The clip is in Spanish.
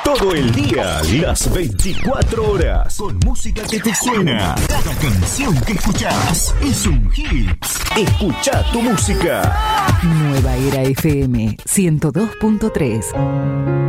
Todo el día, las 24 horas. Con música que te suena. Cada canción que escuchás es un hit. Escucha tu música. Nueva Era FM 102.3.